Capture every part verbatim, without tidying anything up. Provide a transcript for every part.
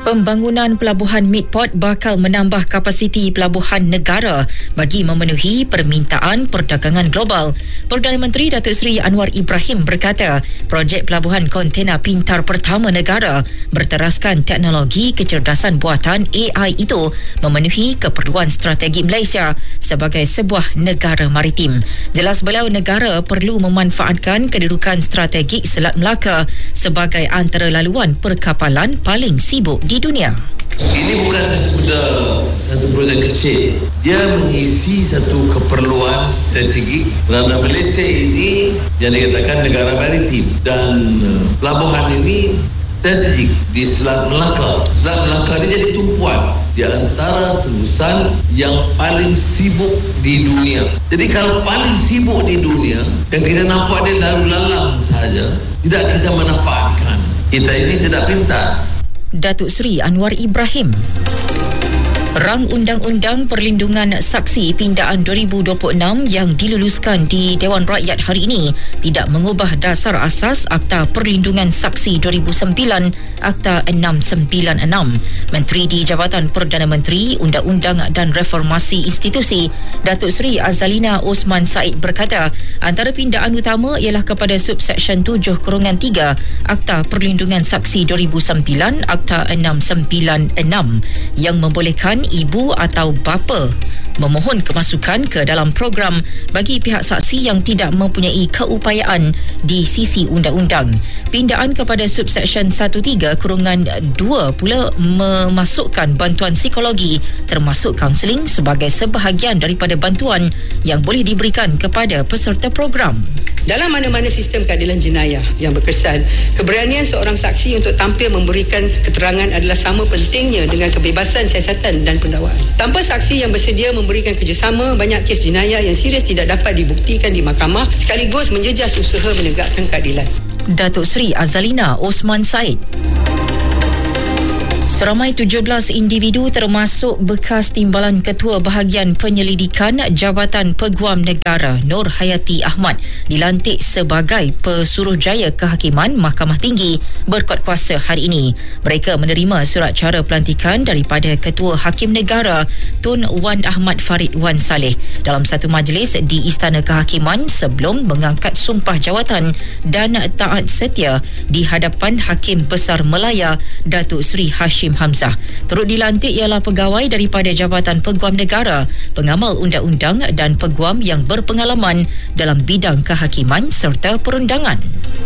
Pembangunan pelabuhan Midport bakal menambah kapasiti pelabuhan negara bagi memenuhi permintaan perdagangan global. Perdana Menteri Datuk Seri Anwar Ibrahim berkata, projek pelabuhan kontena pintar pertama negara berteraskan teknologi kecerdasan buatan A I itu memenuhi keperluan strategi Malaysia sebagai sebuah negara maritim. Jelas beliau, negara perlu memanfaatkan kedudukan strategik Selat Melaka sebagai antara laluan perkapalan paling sibuk di dunia. Ini bukan satu satu projek kecil. Dia mengisi satu keperluan strategik kerana Malaysia ini yang dikatakan negara maritim, dan pelabuhan ini strategik di Selat Melaka. Selat Melaka ini jadi tumpuan di antara terusan yang paling sibuk di dunia. Jadi kalau paling sibuk di dunia dan kita nampak dia lalu lalang saja, tidak kita manfaatkan. Kita ini tidak pintar. Datuk Seri Anwar Ibrahim. Rang Undang-Undang Perlindungan Saksi Pindaan dua ribu dua puluh enam yang diluluskan di Dewan Rakyat hari ini tidak mengubah dasar asas Akta Perlindungan Saksi dua ribu sembilan, Akta enam sembilan enam. Menteri di Jabatan Perdana Menteri, Undang-Undang dan Reformasi Institusi, Datuk Seri Azalina Osman Said berkata, antara pindaan utama ialah kepada subseksyen tujuh tiga Akta Perlindungan Saksi dua ribu sembilan, Akta enam sembilan enam yang membolehkan ibu atau bapa memohon kemasukan ke dalam program bagi pihak saksi yang tidak mempunyai keupayaan di sisi undang-undang. Pindaan kepada subseksyen tiga belas dua pula memasukkan bantuan psikologi termasuk kaunseling sebagai sebahagian daripada bantuan yang boleh diberikan kepada peserta program. Dalam mana-mana sistem keadilan jenayah yang berkesan, keberanian seorang saksi untuk tampil memberikan keterangan adalah sama pentingnya dengan kebebasan siasatan dan pendakwaan. Tanpa saksi yang bersedia memberikan kerjasama, banyak kes jenayah yang serius tidak dapat dibuktikan di mahkamah sekaligus menjejas usaha menegakkan keadilan. Datuk Seri Azalina Osman Said. Seramai tujuh belas individu termasuk bekas timbalan Ketua Bahagian Penyelidikan Jabatan Peguam Negara Nur Hayati Ahmad dilantik sebagai Pesuruhjaya Kehakiman Mahkamah Tinggi berkuat kuasa hari ini. Mereka menerima surat cara pelantikan daripada Ketua Hakim Negara Tun Wan Ahmad Farid Wan Saleh dalam satu majlis di Istana Kehakiman sebelum mengangkat sumpah jawatan dan taat setia di hadapan Hakim Besar Melaya Datuk Seri Hashim Hamzah. Turut dilantik ialah pegawai daripada Jabatan Peguam Negara, pengamal undang-undang dan peguam yang berpengalaman dalam bidang kehakiman serta perundangan.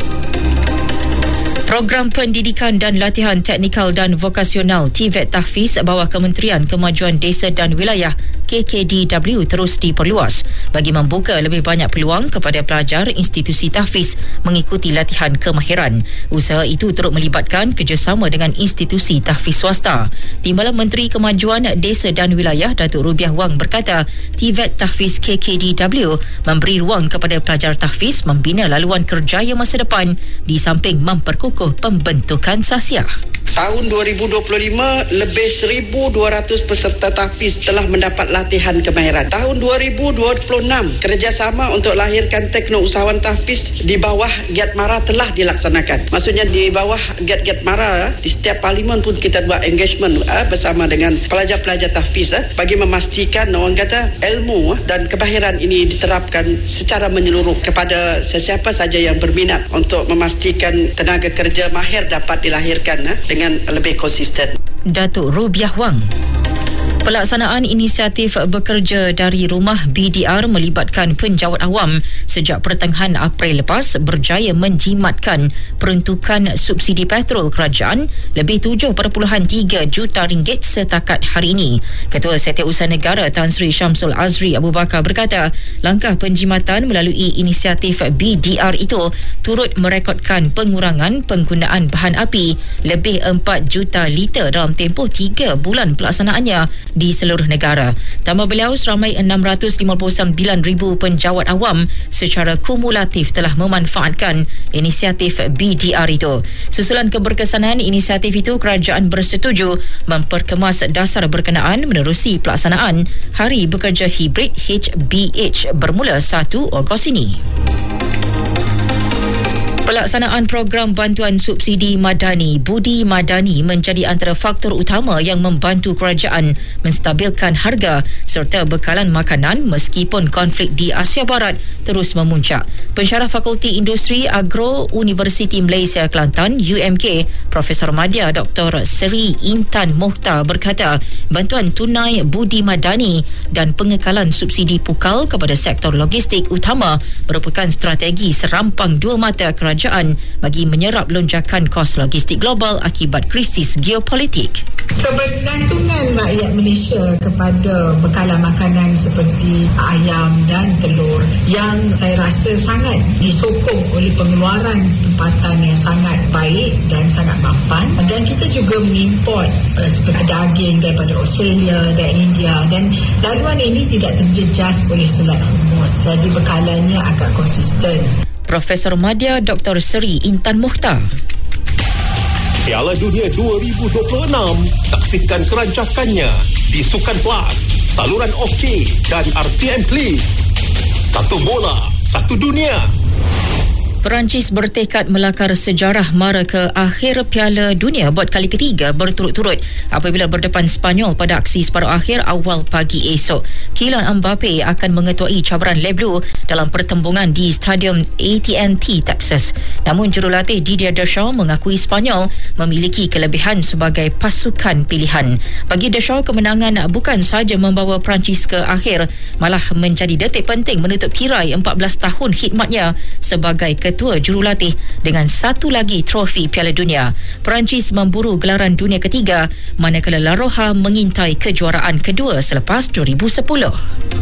Program Pendidikan dan Latihan Teknikal dan Vokasional T V E T Tahfiz bawah Kementerian Kemajuan Desa dan Wilayah K K D W terus diperluas bagi membuka lebih banyak peluang kepada pelajar institusi tahfiz mengikuti latihan kemahiran. Usaha itu turut melibatkan kerjasama dengan institusi tahfiz swasta. Timbalan Menteri Kemajuan Desa dan Wilayah Datuk Rubiah Wang berkata, T V E T Tahfiz K K D W memberi ruang kepada pelajar tahfiz membina laluan kerjaya masa depan di samping memperkukuh pembentukan sasiah. Tahun dua ribu dua puluh lima, lebih seribu dua ratus peserta tahfiz telah mendapat latihan kemahiran. Tahun dua ribu dua puluh enam, kerjasama untuk lahirkan teknousahawan tahfiz di bawah Giat Mara telah dilaksanakan. Maksudnya di bawah Giat-Giat Mara, di setiap parlimen pun kita buat engagement eh, bersama dengan pelajar-pelajar tahfiz eh, bagi memastikan orang kata ilmu eh, dan kemahiran ini diterapkan secara menyeluruh kepada sesiapa saja yang berminat untuk memastikan tenaga kerja mahir dapat dilahirkan eh, dengan lebih konsisten. Datuk Rubiah Wang. Pelaksanaan inisiatif bekerja dari rumah B D R melibatkan penjawat awam sejak pertengahan April lepas berjaya menjimatkan peruntukan subsidi petrol kerajaan lebih tujuh perpuluhan tiga juta ringgit setakat hari ini. Ketua Setiausaha Negara Tan Sri Syamsul Azri Abu Bakar berkata, langkah penjimatan melalui inisiatif B D R itu turut merekodkan pengurangan penggunaan bahan api lebih empat juta liter dalam tempoh tiga bulan pelaksanaannya di seluruh negara. Tambah beliau, seramai enam ratus lima puluh sembilan ribu penjawat awam secara kumulatif telah memanfaatkan inisiatif B D R itu. Susulan keberkesanan inisiatif itu, kerajaan bersetuju memperkemas dasar berkenaan menerusi pelaksanaan Hari Bekerja Hibrid H B H bermula satu Ogos ini. Pelaksanaan program bantuan subsidi Madani Budi Madani menjadi antara faktor utama yang membantu kerajaan menstabilkan harga serta bekalan makanan meskipun konflik di Asia Barat terus memuncak. Pensyarah Fakulti Industri Agro Universiti Malaysia Kelantan U M K Profesor Madya Doktor Seri Intan Mohtar berkata bantuan tunai Budi Madani dan pengekalan subsidi pukal kepada sektor logistik utama merupakan strategi serampang dua mata kerajaan bagi menyerap lonjakan kos logistik global akibat krisis geopolitik. Kebergantungan rakyat Malaysia kepada bekalan makanan seperti ayam dan telur yang saya rasa sangat disokong oleh pengeluaran tempatan yang sangat baik dan sangat mampan, dan kita juga mengimport uh, seperti daging daripada Australia dan India, dan laluan ini tidak terjejas oleh Selat Hormuz, jadi bekalannya agak konsisten. Profesor Madya Doktor Seri Intan Mohtar. Piala Dunia dua ribu dua puluh enam, saksikan kerancakannya di Sukan Plus, saluran OK dan R T M Klik. Satu bola, satu dunia. Perancis bertekad melakar sejarah mara ke akhir Piala Dunia buat kali ketiga berturut-turut apabila berdepan Spanyol pada aksi separuh akhir awal pagi esok. Kylian Mbappe akan mengetuai cabaran Les Bleus dalam pertembungan di Stadium A T and T, Texas. Namun jurulatih Didier Deschamps mengakui Spanyol memiliki kelebihan sebagai pasukan pilihan. Bagi Deschamps, kemenangan bukan sahaja membawa Perancis ke akhir, malah menjadi detik penting menutup tirai empat belas tahun khidmatnya sebagai ketua jurulatih dengan satu lagi trofi Piala Dunia. Perancis memburu gelaran dunia ketiga, manakala La Roja mengintai kejuaraan kedua selepas dua ribu sepuluh.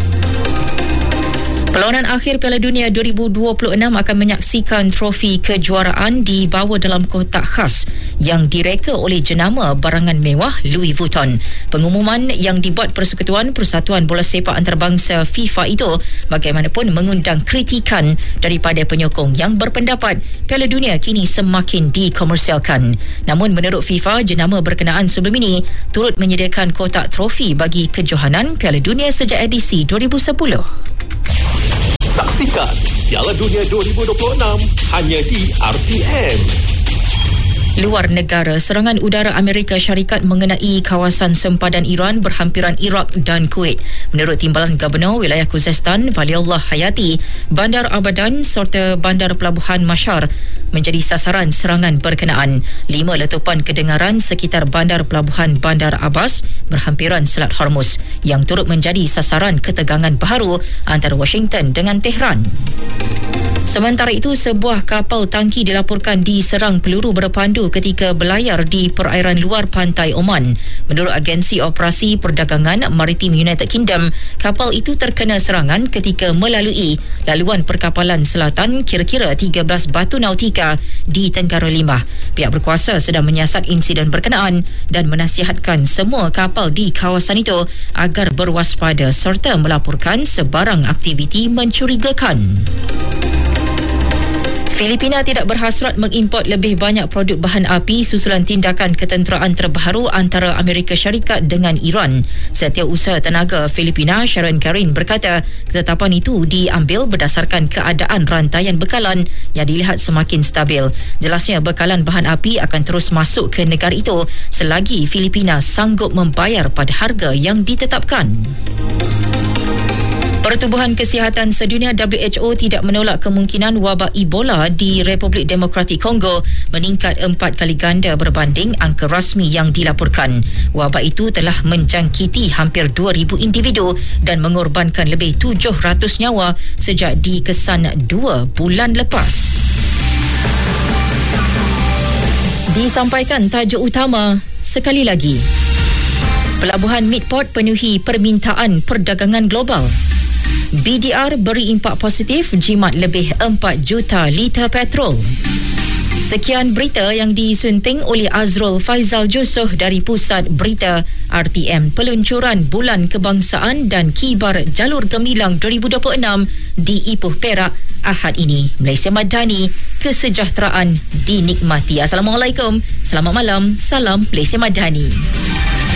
Perlawanan akhir Piala Dunia dua ribu dua puluh enam akan menyaksikan trofi kejuaraan dibawa dalam kotak khas yang direka oleh jenama barangan mewah Louis Vuitton. Pengumuman yang dibuat Persekutuan Persatuan Bola Sepak Antarabangsa FIFA itu bagaimanapun mengundang kritikan daripada penyokong yang berpendapat Piala Dunia kini semakin dikomersialkan. Namun menurut FIFA, jenama berkenaan sebelum ini turut menyediakan kotak trofi bagi kejohanan Piala Dunia sejak edisi dua ribu sepuluh. Saksikan Piala Dunia dua ribu dua puluh enam hanya di R T M. Luar negara, serangan udara Amerika Syarikat mengenai kawasan sempadan Iran berhampiran Iraq dan Kuwait. Menurut Timbalan Gubernur Wilayah Khuzestan, Waliullah Hayati, Bandar Abadan serta Bandar Pelabuhan Mashhar menjadi sasaran serangan berkenaan. Lima letupan kedengaran sekitar Bandar Pelabuhan Bandar Abbas berhampiran Selat Hormuz yang turut menjadi sasaran ketegangan baharu antara Washington dengan Tehran. Sementara itu, sebuah kapal tangki dilaporkan diserang peluru berpandu ketika berlayar di perairan luar pantai Oman. Menurut Agensi Operasi Perdagangan Maritim United Kingdom, kapal itu terkena serangan ketika melalui laluan perkapalan selatan kira-kira tiga belas batu nautika di Tenggara Limbah. Pihak berkuasa sedang menyiasat insiden berkenaan dan menasihatkan semua kapal di kawasan itu agar berwaspada serta melaporkan sebarang aktiviti mencurigakan. Filipina tidak berhasrat mengimport lebih banyak produk bahan api susulan tindakan ketenteraan terbaru antara Amerika Syarikat dengan Iran. Setiausaha Tenaga Filipina Sharon Karin berkata ketetapan itu diambil berdasarkan keadaan rantaian bekalan yang dilihat semakin stabil. Jelasnya bekalan bahan api akan terus masuk ke negara itu selagi Filipina sanggup membayar pada harga yang ditetapkan. Pertubuhan Kesihatan Sedunia W H O tidak menolak kemungkinan wabak Ebola di Republik Demokratik Kongo meningkat empat kali ganda berbanding angka rasmi yang dilaporkan. Wabak itu telah menjangkiti hampir dua ribu individu dan mengorbankan lebih tujuh ratus nyawa sejak dikesan dua bulan lepas. Disampaikan tajuk utama sekali lagi. Pelabuhan Midport penuhi permintaan perdagangan global. B D R beri impak positif jimat lebih empat juta liter petrol. Sekian berita yang disunting oleh Azrul Faizal Jusoh dari Pusat Berita R T M. Peluncuran Bulan Kebangsaan dan Kibar Jalur Gemilang dua ribu dua puluh enam di Ipoh Perak Ahad ini. Malaysia Madani, kesejahteraan dinikmati. Assalamualaikum, selamat malam, salam Malaysia Madani.